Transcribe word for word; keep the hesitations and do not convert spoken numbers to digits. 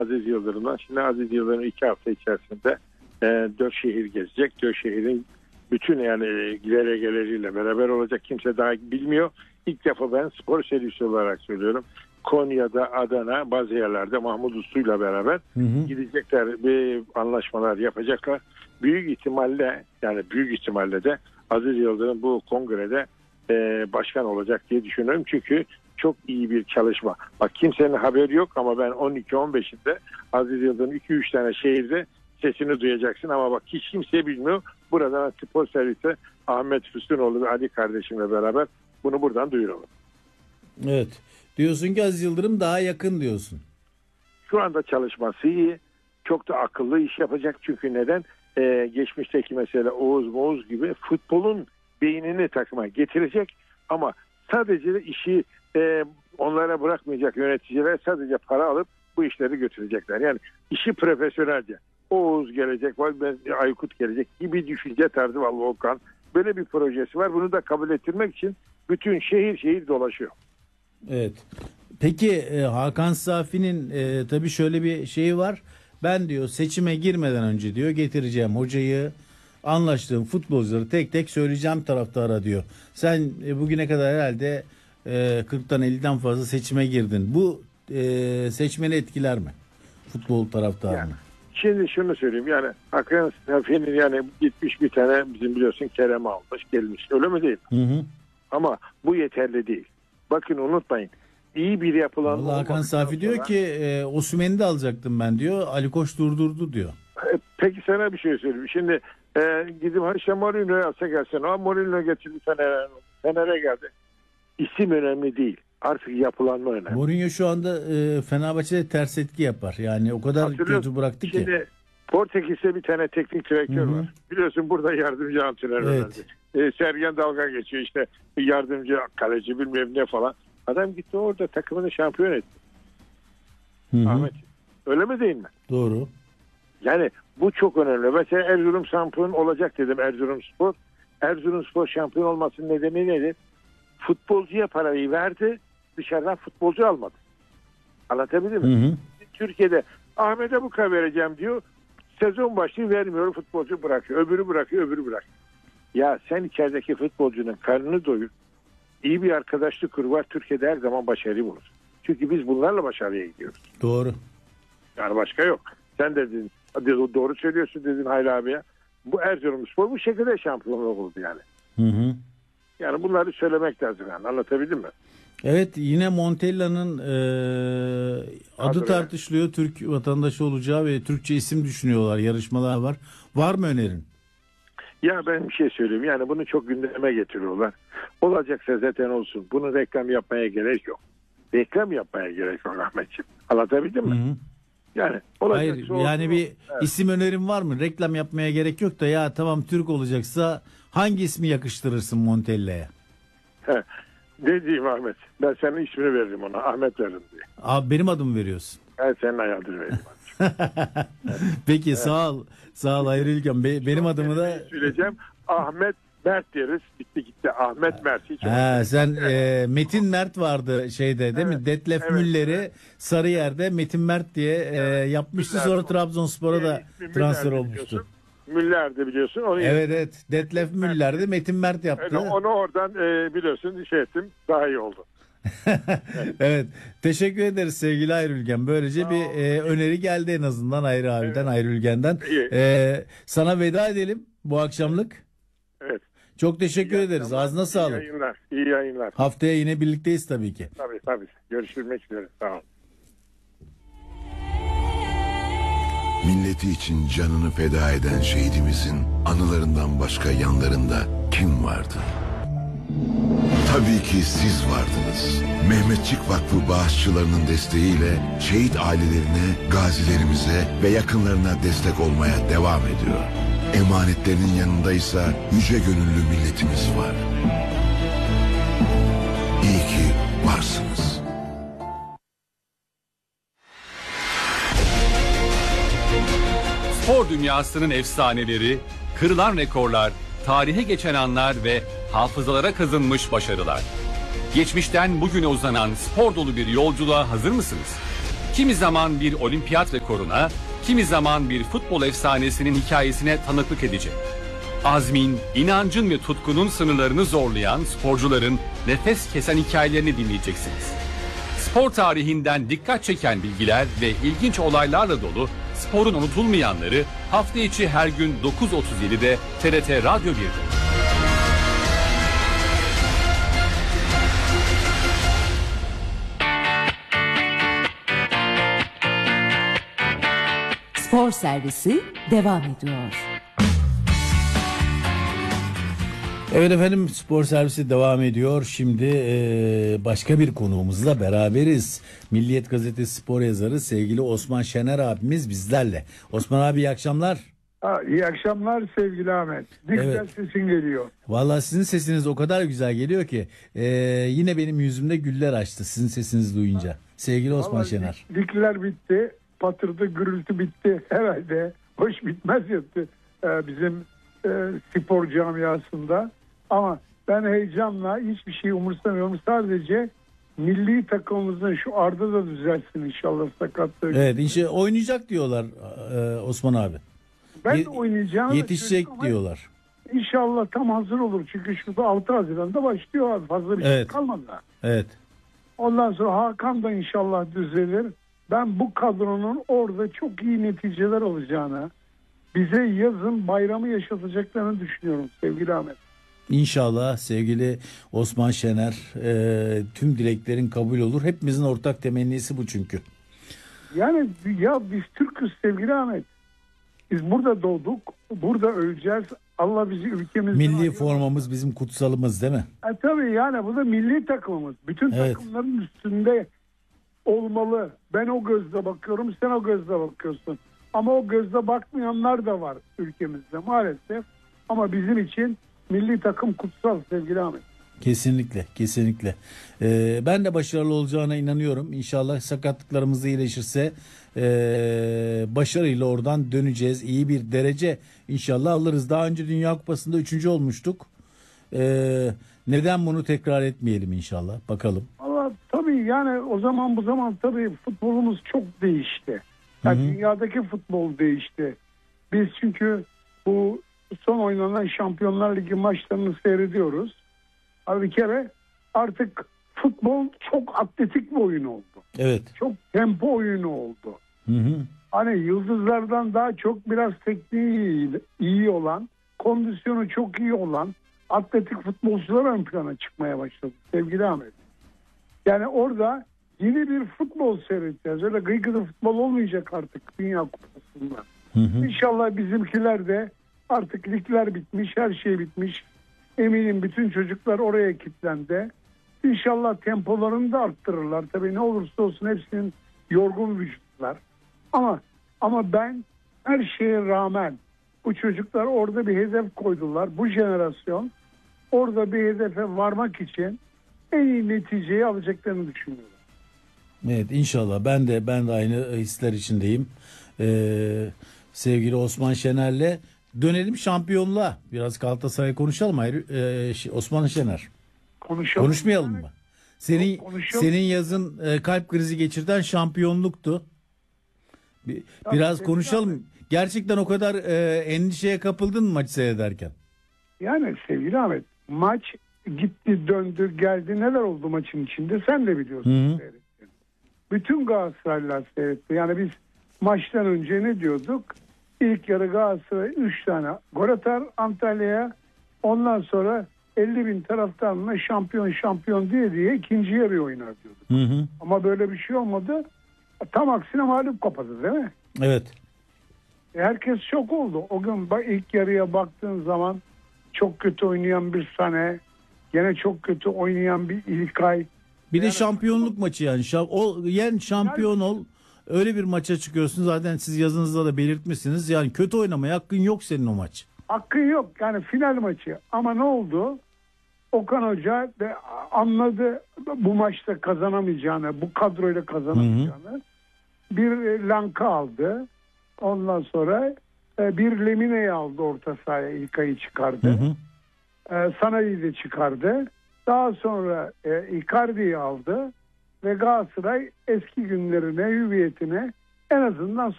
Aziz Yıldırım'dan. Şimdi Aziz Yıldırım iki hafta içerisinde e, dört şehir gezecek. Dört şehrin bütün yani delegeleriyle beraber olacak. Kimse daha bilmiyor. İlk defa ben spor serisi olarak söylüyorum. Konya'da, Adana, bazı yerlerde Mahmut Uslu'yla beraber hı hı. gidecekler, bir anlaşmalar yapacaklar. Büyük ihtimalle yani büyük ihtimalle de Aziz Yıldırım bu kongrede e, başkan olacak diye düşünüyorum. Çünkü çok iyi bir çalışma. Bak kimsenin haberi yok ama ben on iki on beşinde Aziz Yıldırım iki üç tane şehirde sesini duyacaksın ama bak hiç kimse bilmiyor. Buradan spor servisi Ahmet Füsunoğlu ve Ali kardeşimle beraber bunu buradan duyuralım. Evet. Diyorsun ki Aziz Yıldırım daha yakın diyorsun. Şu anda çalışması iyi. Çok da akıllı iş yapacak. Çünkü neden? Ee, geçmişteki mesela Oğuz Moğuz gibi futbolun beynini takıma getirecek. Ama sadece de işi e, onlara bırakmayacak yöneticiler sadece para alıp bu işleri götürecekler. Yani işi profesyonelce. Oğuz gelecek, Aykut gelecek gibi düşünce tarzı var Volkan. Böyle bir projesi var. Bunu da kabul ettirmek için bütün şehir şehir dolaşıyor. Evet. Peki e, Hakan Safi'nin e, tabii şöyle bir şeyi var. Ben diyor seçime girmeden önce diyor getireceğim hocayı, anlaştığım futbolcuları tek tek söyleyeceğim taraftara diyor. Sen e, bugüne kadar herhalde e, kırktan elliden fazla seçime girdin. Bu e, seçmeni etkiler mi? Futbol taraftarını. Yani, şimdi şunu söyleyeyim yani Hakan Safi'nin yani gitmiş bir tane bizim biliyorsun Kerem almış gelmiş. Öyle mi değil? Hı hı. Ama bu yeterli değil. Bakın unutmayın. İyi bir yapılan... Vallahi Hakan Safi diyor ki e, Osimhen'i de alacaktım ben diyor. Ali Koç durdurdu diyor. E, peki sana bir şey söyleyeyim. Şimdi e, gidip işte Mourinho'yu alsa gelsen. Ama Mourinho getirdi Fener'e, Fener'e geldi. İsim önemli değil. Artık yapılanma önemli. Mourinho şu anda e, Fenerbahçe'de ters etki yapar. Yani o kadar kötü bıraktı ki. Şimdi Portekiz'de bir tane teknik direktör Hı-hı. var. Biliyorsun burada yardımcı antrenör evet. E, Sergen dalga geçiyor işte yardımcı kaleci bilmem ne falan. Adam gitti orada takımını şampiyon etti. Hı-hı. Ahmet. Öyle mi değil mi? Doğru. Yani bu çok önemli. Mesela Erzurum şampiyon olacak dedim Erzurumspor. Erzurumspor şampiyon olmasının nedeni nedir? Futbolcuya parayı verdi, dışarıdan futbolcu almadı. Anlatabildim mi? Hı hı. Türkiye'de Ahmet'e bu kadar vereceğim diyor. Sezon başı vermiyor, futbolcu bırakıyor. Öbürü bırakıyor, öbürü bırakıyor. Ya sen içerideki futbolcunun karnını doyur. İyi bir arkadaşlık kur var. Türkiye'de her zaman başarı bulur. Çünkü biz bunlarla başarıya gidiyoruz. Doğru. Yani başka yok. Sen dedin, doğru söylüyorsun dedin Hayri abiye. Bu Erzurumspor bu şekilde şampiyonluk oldu yani. Hı hı. Yani bunları söylemek lazım yani. Anlatabildim mi? Evet yine Montella'nın e, adı Adı tartışılıyor. Yani. Türk vatandaşı olacağı ve Türkçe isim düşünüyorlar. Yarışmalar var. Var mı önerin? Ya ben bir şey söyleyeyim. Yani bunu çok gündeme getiriyorlar. Olacaksa zaten olsun. Bunu reklam yapmaya gerek yok. Reklam yapmaya gerek yok Ahmetciğim. Anlatabildim mi? Hı hı. Yani hayır yani bir evet. isim önerim var mı? Reklam yapmaya gerek yok da ya tamam Türk olacaksa hangi ismi yakıştırırsın Montella'ya? He. Ne diyeyim Ahmet? Ben senin ismini veririm ona. Ahmet veririm diye. Abi benim adımı veriyorsun. Ben senin adını veririm. Peki evet. sağ ol. Sağ ol Hayri İlkan. Be- benim adımı da söyleyeceğim. Ahmet Mert deriz. Gitti gitti. Ahmet Mert. Hiç ha, sen e, Metin Mert vardı şeyde değil evet. mi? Detlef evet. Müller'i evet. Sarıyer'de Metin Mert diye evet. e, yapmıştı. Müller. Sonra Trabzonspor'a e, da transfer olmuştu. Müller'di biliyorsun. Onu evet evet. Detlef Müller'di. Metin Mert yaptı. Yani onu oradan e, biliyorsun şey ettim. Daha iyi oldu. evet. evet. Teşekkür ederiz sevgili Hayri Ülgen. Böylece bir e, öneri geldi en azından Hayri abiden, evet. Hayri Ülgen'den. E, sana veda edelim bu akşamlık. Evet. Çok teşekkür iyi ederiz. Ağzına sağlık. İyi yayınlar. İyi yayınlar. Haftaya yine birlikteyiz tabii ki. Tabii tabii. Görüşmek üzere. Sağ ol. Milleti için canını feda eden şehidimizin anılarından başka yanlarında kim vardı? Tabii ki siz vardınız. Mehmetçik Vakfı bağışçılarının desteğiyle şehit ailelerine, gazilerimize ve yakınlarına destek olmaya devam ediyor. Emanetlerinin yanındaysa yüce gönüllü milletimiz var. İyi ki varsınız. Spor dünyasının efsaneleri, kırılan rekorlar, tarihe geçen anlar ve hafızalara kazınmış başarılar. Geçmişten bugüne uzanan spor dolu bir yolculuğa hazır mısınız? kimi zaman bir olimpiyat rekoruna, kimi zaman bir futbol efsanesinin hikayesine tanıklık edecek. Azmin, inancın ve tutkunun sınırlarını zorlayan sporcuların nefes kesen hikayelerini dinleyeceksiniz. Spor tarihinden dikkat çeken bilgiler ve ilginç olaylarla dolu sporun unutulmayanları hafta içi her gün dokuz otuz yedide T R T Radyo bir'de. Spor servisi devam ediyor. Evet efendim, spor servisi devam ediyor. Şimdi e, başka bir konuğumuzla beraberiz. Milliyet Gazetesi spor yazarı sevgili Osman Şener abimiz bizlerle. Osman abi iyi akşamlar. Ha, iyi akşamlar sevgili Ahmet. Ne Evet. güzel sesin geliyor. Vallahi sizin sesiniz o kadar güzel geliyor ki e, yine benim yüzümde güller açtı sizin sesinizi duyunca. Sevgili Osman Vallahi Şener. lig- Ligler bitti. Patırdı, gürültü bitti herhalde. Hoş bitmez yattı ee, bizim e, spor camiasında. Ama ben heyecanla hiçbir şey umursamıyorum. Sadece milli takımımızın şu Arda da düzelsin inşallah sakatlığı. Evet, işte oynayacak diyorlar e, Osman abi. Ben Ye- de oynayacağım. Yetişecek diyorlar. İnşallah tam hazır olur. Çünkü şurada altı Haziran'da başlıyor abi. Fazla bir şey Evet. kalmadı. Evet. Ondan sonra Hakan da inşallah düzelir. Ben bu kadronun orada çok iyi neticeler alacağını, bize yazın bayramı yaşatacaklarını düşünüyorum sevgili Ahmet. İnşallah sevgili Osman Şener, e, tüm dileklerin kabul olur. Hepimizin ortak temennisi bu çünkü. Yani ya biz Türk'üz sevgili Ahmet. Biz burada doğduk, burada öleceğiz. Allah bizi ülkemizden Milli ayırmasın. formamız bizim kutsalımız değil mi? E, tabii yani bu da milli takımımız. Bütün Evet. takımların üstünde olmalı. Ben o gözle bakıyorum, sen o gözle bakıyorsun. Ama o gözle bakmayanlar da var ülkemizde maalesef. Ama bizim için milli takım kutsal sevgili Ahmet. Kesinlikle, kesinlikle. Ee, ben de başarılı olacağına inanıyorum. İnşallah sakatlıklarımız da iyileşirse ee, başarıyla oradan döneceğiz. İyi bir derece inşallah alırız. Daha önce Dünya Kupası'nda üçüncü olmuştuk. Ee, neden bunu tekrar etmeyelim inşallah. Bakalım. Valla tabii yani o zaman bu zaman tabii futbolumuz çok değişti. Yani Hı hı. dünyadaki futbol değişti. Biz çünkü bu son oynanan Şampiyonlar Ligi maçlarını seyrediyoruz. Abi bir kere artık futbol çok atletik bir oyun oldu. Evet. Çok tempo oyunu oldu. Hı hı. Hani yıldızlardan daha çok biraz tekniği iyi, iyi olan, kondisyonu çok iyi olan atletik futbolcular ön plana çıkmaya başladı sevgili Ahmet. Yani orada yeni bir futbol seyredeceğiz. Öyle gıygıdı futbol olmayacak artık Dünya Kupası'nda. Hı hı. İnşallah bizimkiler de artık ligler bitmiş, her şey bitmiş. Eminim bütün çocuklar oraya kilitlendi. İnşallah tempolarını da arttırırlar. Tabii ne olursa olsun hepsinin yorgun vücutlar. Ama ama ben her şeye rağmen bu çocuklar orada bir hedef koydular. Bu jenerasyon orada bir hedefe varmak için en iyi neticeyi alacaklarını düşünüyorum. Evet inşallah. Ben de ben de aynı hisler içindeyim. Ee, sevgili Osman Şener'le dönelim şampiyonluğa. Biraz Galatasaray konuşalım. Hayır, ee, şey, Osman Şener. Konuşalım. Konuşmayalım mı? Senin Konuşalım. senin yazın e, kalp krizi geçirten şampiyonluktu. Bir, biraz tabii, konuşalım. Gerçekten o kadar e, endişeye kapıldın mı maçı seyrederken? Yani sevgili Ahmet, maç gitti döndü geldi, neler oldu maçın içinde sen de biliyorsun. Hı hı. Seyrettin. Bütün Galatasaraylılar seyretti. Yani biz maçtan önce ne diyorduk? İlk yarı Galatasaray üç tane gol atar Antalya'ya. Ondan sonra elli bin taraftarına şampiyon şampiyon diye diye ikinci yarıyı oynar diyorduk. Hı hı. Ama böyle bir şey olmadı. Tam aksine mağlup kapadı değil mi? Evet. E, Herkes şok oldu. O gün bak, ilk yarıya baktığın zaman çok kötü oynayan bir Sané, gene çok kötü oynayan bir İlkay. Bir de Yani- şampiyonluk maçı yani. Şa- o yen şampiyon ol. Öyle bir maça çıkıyorsun. Zaten siz yazınızda da belirtmişsiniz. Yani kötü oynamaya hakkın yok senin o maç. Hakkın yok yani final maçı. Ama ne oldu? Okan Hoca de anladı bu maçta kazanamayacağını, bu kadroyla kazanamayacağını. Bir e, Lanka aldı. Ondan sonra e, bir Lemine'yi aldı orta sahaya, İlkay'ı çıkardı. Hı hı. E, Sanay'ı da çıkardı. Daha sonra e, Icardi'yi aldı. ve Galatasaray eski günlerine, hüviyetine en azından